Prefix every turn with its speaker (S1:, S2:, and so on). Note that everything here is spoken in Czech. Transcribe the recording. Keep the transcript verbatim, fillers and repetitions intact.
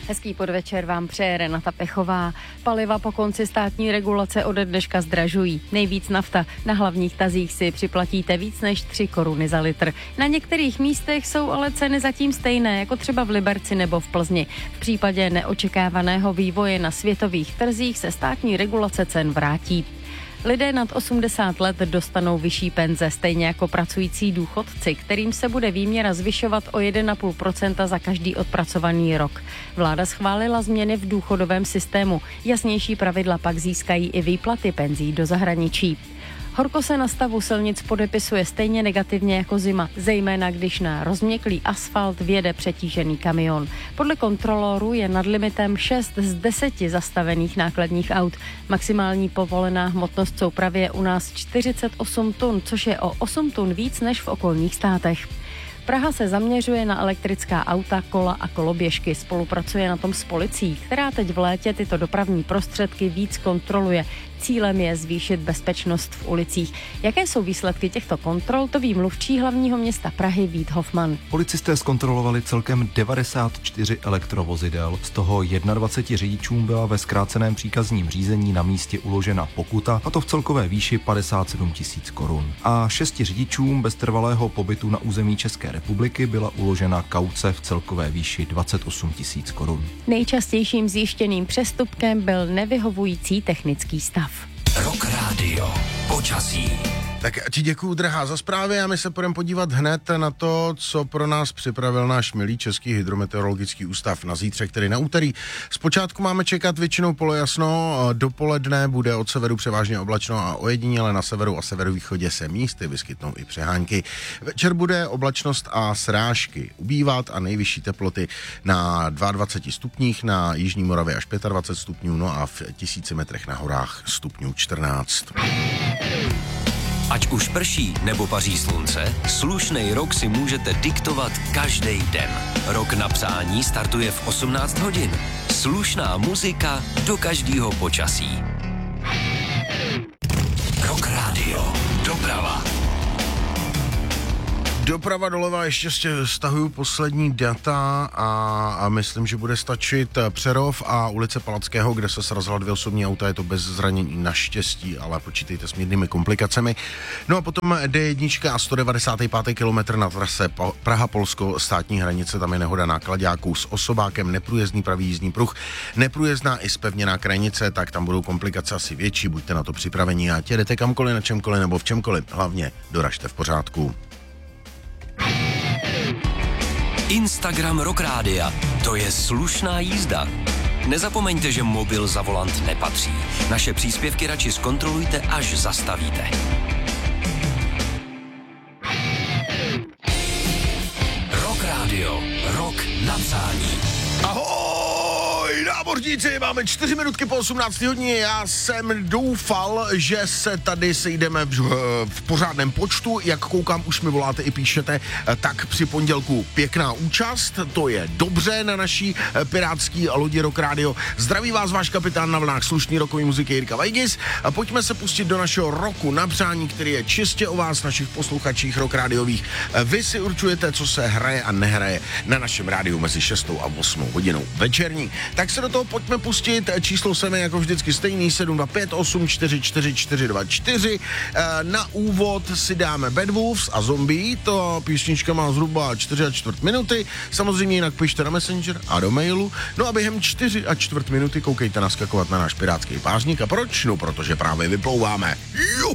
S1: Hezký podvečer vám přeje Renata Pechová. Paliva po konci státní regulace ode dneška zdražují. Nejvíc nafta. Na hlavních tazích si připlatíte víc než tři koruny za litr. Na některých místech jsou ale ceny zatím stejné, jako třeba v Liberci nebo v Plzni. V případě neočekávaného vývoje na světových trzích se státní regulace cen vrátí. Lidé nad osmdesát let dostanou vyšší penze, stejně jako pracující důchodci, kterým se bude výměra zvyšovat o jedna celá pět procenta za každý odpracovaný rok. Vláda schválila změny v důchodovém systému. Jasnější pravidla pak získají i výplaty penzí do zahraničí. Horko se na stavu silnic podepisuje stejně negativně jako zima, zejména když na rozměklý asfalt vjede přetížený kamion. Podle kontrolorů je nad limitem šest z deseti zastavených nákladních aut. Maximální povolená hmotnost soupravy je u nás čtyřicet osm tun, což je o osm tun víc než v okolních státech. Praha se zaměřuje na elektrická auta, kola a koloběžky. Spolupracuje na tom s policií, která teď v létě tyto dopravní prostředky víc kontroluje. Cílem je zvýšit bezpečnost v ulicích. Jaké jsou výsledky těchto kontrol, to ví mluvčí hlavního města Prahy Vít Hofman.
S2: Policisté zkontrolovali celkem devadesát čtyři elektrovozidel, z toho dvaceti jedna řidičům byla ve zkráceném příkazním řízení na místě uložena pokuta, a to v celkové výši padesát sedm tisíc korun. A šesti řidičům bez trvalého pobytu na území České republiky byla uložena kauce v celkové výši dvacet osm tisíc korun.
S1: Nejčastějším zjištěným přestupkem byl nevyhovující technický stav.
S3: Rock Radio. Počasí.
S4: Tak ti děkuju, drahá, za zprávy a my se půjdeme podívat hned na to, co pro nás připravil náš milý Český hydrometeorologický ústav na zítřek, tedy na úterý. Zpočátku máme čekat většinou polojasno, dopoledne bude od severu převážně oblačno a ojediněle na severu a severovýchodě se místy vyskytnou i přehánky. Večer bude oblačnost a srážky ubývat a nejvyšší teploty na dvacet dva stupních, na jižní Moravě až dvacet pět stupňů, no a v tisíci metrech na horách stupňů čtrnáct.
S3: Ať už prší nebo paří slunce, slušnej rok si můžete diktovat každý den. Rok na psání startuje v osmnáct hodin. Slušná muzika do každého počasí. Rock Radio. Doprava.
S4: Doprava doleva, ještě stahuju poslední data a, a myslím, že bude stačit Přerov a ulice Palackého, kde se srazila dvě osobní auta, je to bez zranění naštěstí, ale počítejte s mírnými komplikacemi. No a potom D jedna a sto devadesátý pátý kilometr na trase Praha-Polsko, státní hranice, tam je nehoda náklaďáků s osobákem, neprůjezdný pravý jízdní pruh, neprůjezdná i zpevněná krajnice, tak tam budou komplikace asi větší, buďte na to připraveni a jedete kamkoliv, na čemkoliv nebo v čemkoliv, hlavně doražte v pořádku.
S3: Instagram Rock Rádia. To je slušná jízda. Nezapomeňte, že mobil za volant nepatří. Naše příspěvky radši zkontrolujte, až zastavíte. Rock Radio. Rock na přání.
S4: Ahoj, námořníci, máme čtyři minutky po osmnácté hodině. Já jsem doufal, že se tady sejdeme v, v pořádném počtu. Jak koukám, už mi voláte i píšete, tak při pondělku pěkná účast. To je dobře na naší pirátský lodi Rock Radio. Zdraví vás váš kapitán na vlnách slušný rokový muziky Jirka Vajgis. A pojďme se pustit do našeho roku na přání, který je čistě o vás, našich posluchačích Rock Radiových. Vy si určujete, co se hraje a nehraje na našem rádiu mezi šestou a osmou hodinou večerní. Tak se do toho pojďme pustit. Číslo sem je jako vždycky stejný, sedm dva pět osm čtyři čtyři čtyři dva čtyři. Na úvod si dáme Bad Wolves a Zombie. To písnička má zhruba čtyři a čtvrt minuty. Samozřejmě jinak pište na Messenger a do mailu. No a během čtyři a čtvrt minuty koukejte naskakovat na náš pirátský pářník. A proč? No protože právě vyplouváme. Jo!